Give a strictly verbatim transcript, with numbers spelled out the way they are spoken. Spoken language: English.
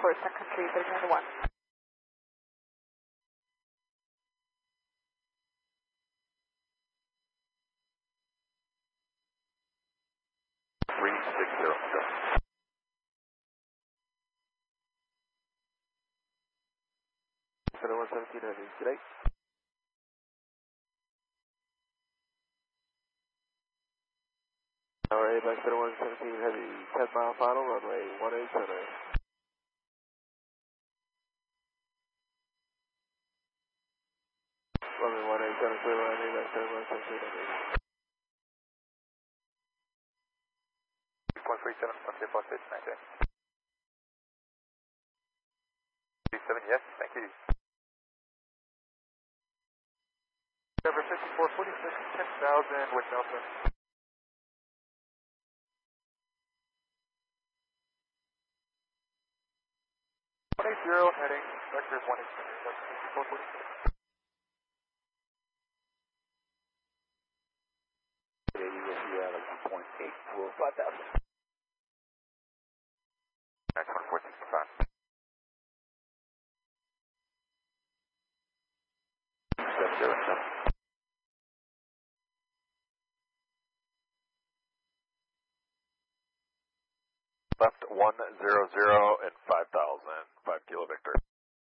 for Sun Country thirty nine one. three six zero, go. seven one seventeen Heavy, today. Alright, by seven one seventeen Heavy, ten mile final, runway one eight center. Runway one eight center, clear runway by seven one seventeen Heavy. six point three seven, okay, plus six, nine ten. three seven, yes, thank you. Number fifty-four forty-six, ten thousand with Nelson. one eight zero, heading, vector one eight zero, fifty-four forty-six. Today you will be at a one point eight four five thousand. nine twenty-four sixty-five. seven zero seven. Left one zero zero and five thousand, five kilo Victor.